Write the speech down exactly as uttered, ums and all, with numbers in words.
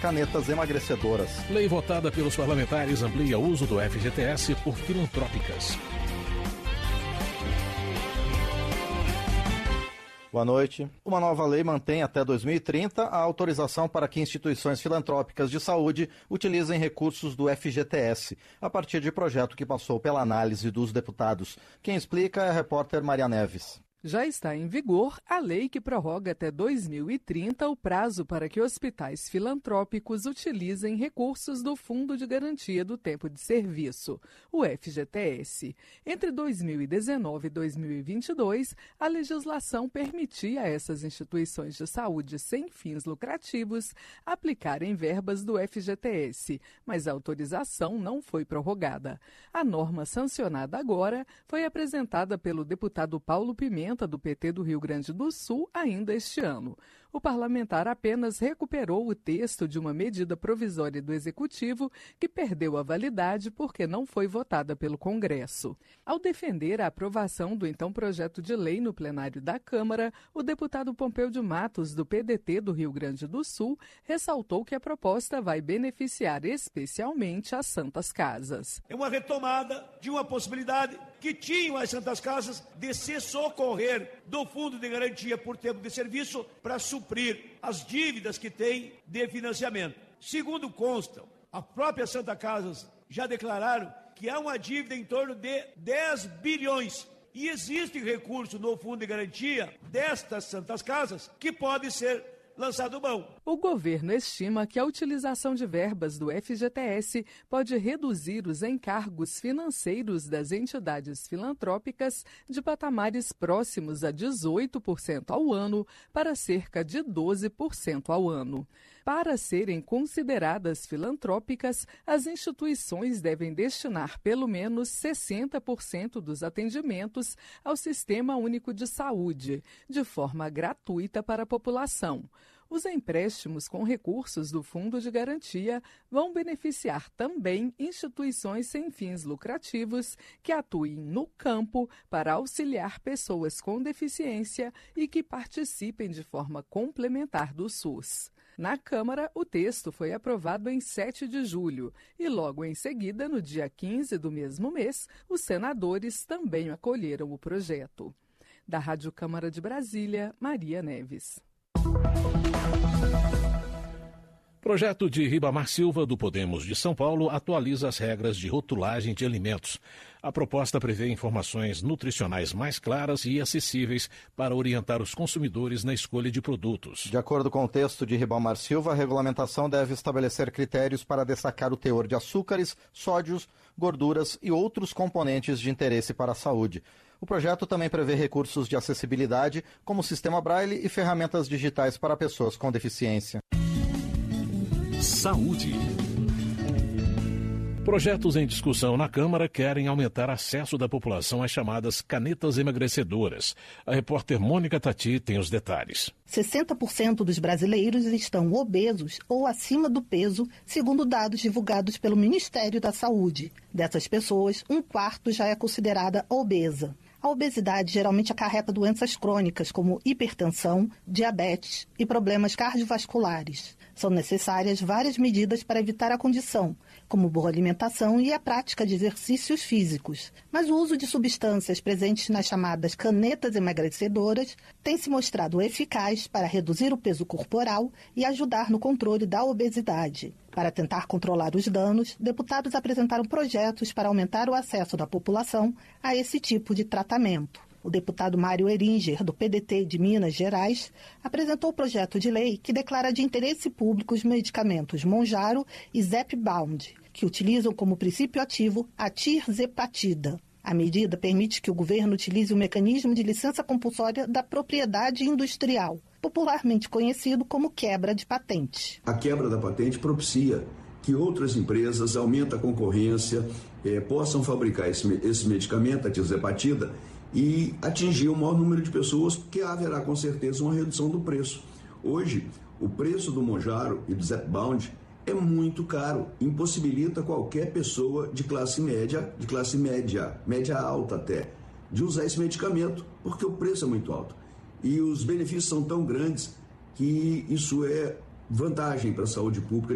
canetas emagrecedoras. Lei votada pelos parlamentares amplia o uso do F G T S por filantrópicas. Boa noite. Uma nova lei mantém até dois mil e trinta a autorização para que instituições filantrópicas de saúde utilizem recursos do F G T S, a partir de projeto que passou pela análise dos deputados. Quem explica é a repórter Maria Neves. Já está em vigor a lei que prorroga até dois mil e trinta o prazo para que hospitais filantrópicos utilizem recursos do Fundo de Garantia do Tempo de Serviço, o F G T S. Entre dois mil e dezenove e dois mil e vinte e dois, a legislação permitia a essas instituições de saúde sem fins lucrativos aplicarem verbas do F G T S, mas a autorização não foi prorrogada. A norma sancionada agora foi apresentada pelo deputado Paulo Pimenta, do P T do Rio Grande do Sul, ainda este ano. O parlamentar apenas recuperou o texto de uma medida provisória do Executivo que perdeu a validade porque não foi votada pelo Congresso. Ao defender a aprovação do então projeto de lei no plenário da Câmara, o deputado Pompeu de Matos, do P D T do Rio Grande do Sul, ressaltou que a proposta vai beneficiar especialmente as Santas Casas. É uma retomada de uma possibilidade que tinham as Santas Casas de se socorrer do Fundo de Garantia por Tempo de Serviço para suprir as dívidas que tem de financiamento. Segundo consta, a própria Santa Casas já declararam que há uma dívida em torno de dez bilhões e existe recurso no Fundo de Garantia destas Santas Casas que pode ser lançado mão. O governo estima que a utilização de verbas do F G T S pode reduzir os encargos financeiros das entidades filantrópicas de patamares próximos a dezoito por cento ao ano para cerca de doze por cento ao ano. Para serem consideradas filantrópicas, as instituições devem destinar pelo menos sessenta por cento dos atendimentos ao Sistema Único de Saúde, de forma gratuita para a população. Os empréstimos com recursos do Fundo de Garantia vão beneficiar também instituições sem fins lucrativos que atuem no campo para auxiliar pessoas com deficiência e que participem de forma complementar do SUS. Na Câmara, o texto foi aprovado em sete de julho e logo em seguida, no dia quinze do mesmo mês, os senadores também acolheram o projeto. Da Rádio Câmara de Brasília, Maria Neves. Projeto de Ribamar Silva, do Podemos de São Paulo, atualiza as regras de rotulagem de alimentos. A proposta prevê informações nutricionais mais claras e acessíveis para orientar os consumidores na escolha de produtos. De acordo com o texto de Ribamar Silva, a regulamentação deve estabelecer critérios para destacar o teor de açúcares, sódios, gorduras e outros componentes de interesse para a saúde. O projeto também prevê recursos de acessibilidade, como o sistema Braille e ferramentas digitais para pessoas com deficiência. Saúde. Projetos em discussão na Câmara querem aumentar acesso da população às chamadas canetas emagrecedoras. A repórter Mônica Tati tem os detalhes. sessenta por cento dos brasileiros estão obesos ou acima do peso, segundo dados divulgados pelo Ministério da Saúde. Dessas pessoas, um quarto já é considerada obesa. A obesidade geralmente acarreta doenças crônicas como hipertensão, diabetes e problemas cardiovasculares. São necessárias várias medidas para evitar a condição, como boa alimentação e a prática de exercícios físicos. Mas o uso de substâncias presentes nas chamadas canetas emagrecedoras tem se mostrado eficaz para reduzir o peso corporal e ajudar no controle da obesidade. Para tentar controlar os danos, deputados apresentaram projetos para aumentar o acesso da população a esse tipo de tratamento. O deputado Mário Eringer, do P D T de Minas Gerais, apresentou o projeto de lei que declara de interesse público os medicamentos Mounjaro e Zepbound, que utilizam como princípio ativo a tirzepatida. A medida permite que o governo utilize o mecanismo de licença compulsória da propriedade industrial, popularmente conhecido como quebra de patente. A quebra da patente propicia que outras empresas aumentem a concorrência, eh, possam fabricar esse, esse medicamento, a tirzepatida, e atingir o maior número de pessoas, que haverá com certeza uma redução do preço. Hoje, o preço do Mounjaro e do Zepbound é muito caro, impossibilita qualquer pessoa de classe média, de classe média, média alta até, de usar esse medicamento, porque o preço é muito alto. E os benefícios são tão grandes que isso é vantagem para a saúde pública.